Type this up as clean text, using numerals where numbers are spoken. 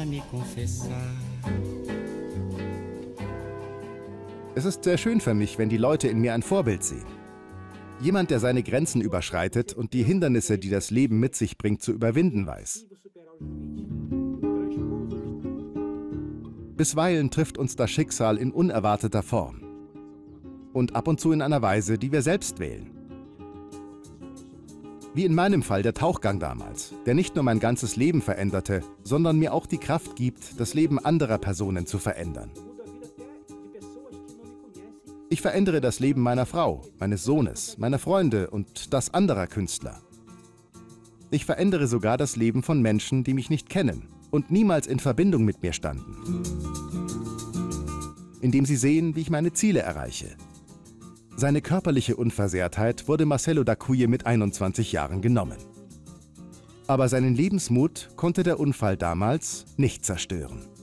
Es ist sehr schön für mich, wenn die Leute in mir ein Vorbild sehen. Jemand, der seine Grenzen überschreitet und die Hindernisse, die das Leben mit sich bringt, zu überwinden weiß. Bisweilen trifft uns das Schicksal in unerwarteter Form. Und ab und zu in einer Weise, die wir selbst wählen. Wie in meinem Fall der Tauchgang damals, der nicht nur mein ganzes Leben veränderte, sondern mir auch die Kraft gibt, das Leben anderer Personen zu verändern. Ich verändere das Leben meiner Frau, meines Sohnes, meiner Freunde und das anderer Künstler. Ich verändere sogar das Leben von Menschen, die mich nicht kennen und niemals in Verbindung mit mir standen. Indem sie sehen, wie ich meine Ziele erreiche. Seine körperliche Unversehrtheit wurde Marcelo da Cuye mit 21 Jahren genommen. Aber seinen Lebensmut konnte der Unfall damals nicht zerstören.